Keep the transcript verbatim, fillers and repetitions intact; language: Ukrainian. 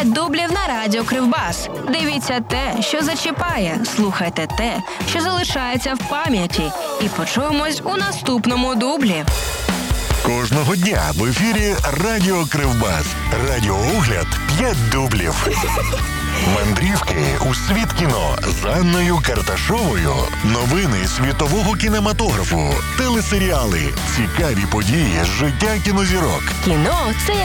п'ять дублів на радіо Кривбас. Дивіться те, що зачіпає, слухайте те, що залишається в пам'яті. І почуємось у наступному дублі. Кожного дня в ефірі Радіо Кривбас. Радіоогляд п'ять дублів. Мандрівки у світ кіно з Анною Карташовою. Новини світового кінематографу. Телесеріали. Цікаві події з життя кінозірок. Кіно – це як